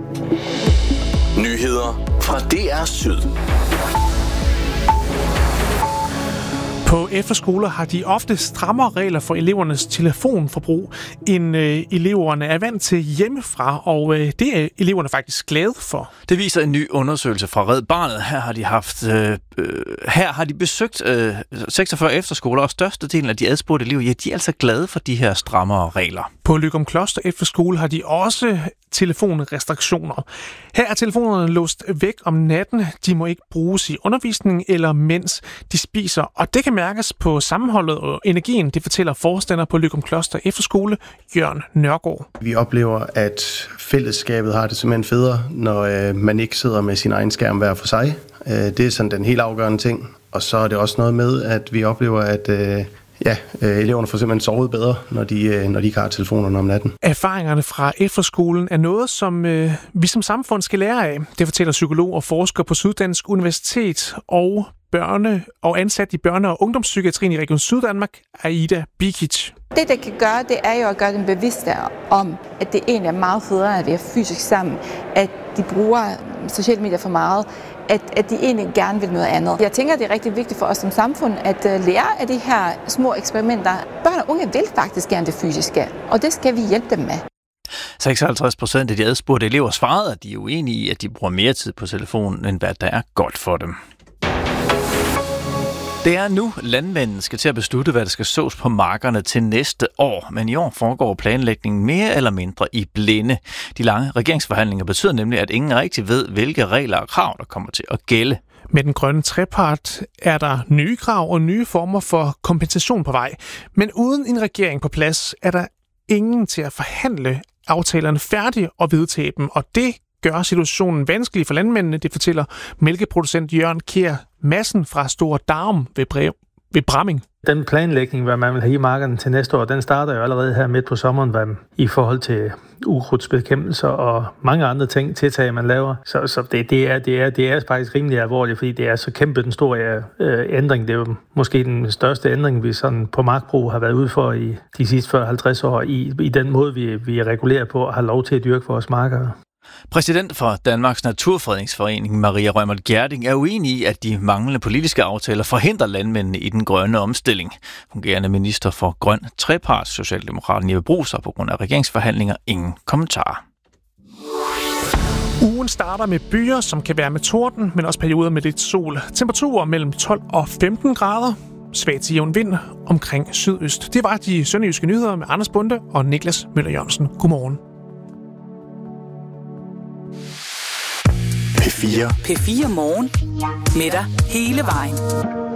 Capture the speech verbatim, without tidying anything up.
Nyheder fra D R Syd. På efterskoler har de ofte strammere regler for elevernes telefonforbrug, end øh, eleverne er vant til hjemmefra, og øh, det er eleverne faktisk glade for. Det viser en ny undersøgelse fra Red Barnet. Her har de haft, øh, øh, her har de besøgt øh, seksogfyrre efterskoler, og størstedelen af de adspurgte elever, ja, de er altså glade for de her strammere regler. På Løgumkloster Efterskole har de også telefonrestriktioner. Her er telefonerne låst væk om natten. De må ikke bruges i undervisning eller mens de spiser. Og det kan mærkes på sammenholdet og energien, det fortæller forstander på Løgumkloster Efterskole, Jørgen Nørgaard. Vi oplever, at fællesskabet har det simpelthen federe, når øh, man ikke sidder med sin egen skærm hver for sig. Øh, det er sådan den helt afgørende ting. Og så er det også noget med, at vi oplever, at øh, Ja, eleverne får simpelthen sovet bedre, når de, når de ikke har telefonerne om natten. Erfaringerne fra efterskolen er noget, som øh, vi som samfund skal lære af. Det fortæller psykolog og forsker på Syddansk Universitet og børne- og ansat i børne- og ungdomspsykiatrien i Region Syddanmark, Aida Bikic. Det, der kan gøre, det er jo at gøre dem bevidste om, at det egentlig er meget federe at være fysisk sammen, at de bruger sociale medier for meget, at, at de egentlig gerne vil noget andet. Jeg tænker, det er rigtig vigtigt for os som samfund at uh, lære af de her små eksperimenter. Børn og unge vil faktisk gerne det fysiske, og det skal vi hjælpe dem med. seksoghalvtreds procent af de adspurgte elever svarede, at de er uenige i, at de bruger mere tid på telefonen, end hvad der er godt for dem. Det er nu, landmændene skal til at beslutte, hvad der skal sås på markerne til næste år. Men i år foregår planlægningen mere eller mindre i blinde. De lange regeringsforhandlinger betyder nemlig, at ingen rigtig ved, hvilke regler og krav, der kommer til at gælde. Med den grønne trepart er der nye krav og nye former for kompensation på vej. Men uden en regering på plads er der ingen til at forhandle aftalerne færdige og vedtage dem. Og det gør situationen vanskelig for landmændene, det fortæller mælkeproducent Jørgen Kjær Madsen fra Store Darum ved, Bre- ved Bramming. Den planlægning, hvad man vil have i markerne til næste år, den starter jo allerede her midt på sommeren, hvad, i forhold til ukrudtsbekæmpelser og mange andre ting, tiltag, man laver. Så, så det, det, er, det, er, det er faktisk rimelig alvorligt, fordi det er så kæmpe den store øh, ændring. Det er jo måske den største ændring, vi sådan på markbrug har været ude for i de sidste fyrre til halvtreds år, i, i den måde, vi, vi regulerer på og har lov til at dyrke vores marker. Præsident for Danmarks Naturfredningsforening, Maria Rømert Gjerding, er uenig i, at de manglende politiske aftaler forhindrer landmændene i den grønne omstilling. Fungerende minister for grøn trepart, Socialdemokraten Jeppe Bruus, har på grund af regeringsforhandlinger ingen kommentarer. Ugen starter med byer, som kan være med torden, men også perioder med lidt sol. Temperaturer mellem tolv og femten grader. Svag til jævn vind omkring sydøst. Det var de sønderjyske nyheder med Anders Bunde og Niklas Møller Jørgensen. Godmorgen. P fire. P fire Morgen. Med dig hele vejen.